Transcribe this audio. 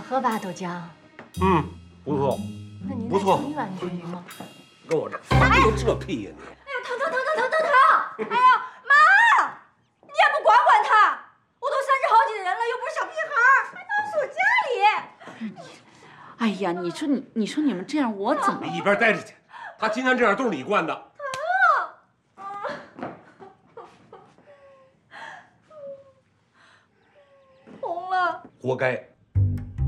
喝吧，豆浆。 不错。 那您不错再盛一碗去吗？ 跟我这发明这屁呀你！ 哎呀，疼！哎呀，妈，你也不管管他，我都30好几的人了，又不是小屁孩，还能锁家里。 哎呀，你说你们这样，我怎么你一边待着去！他今天这样都是你惯的。 红了， 活该。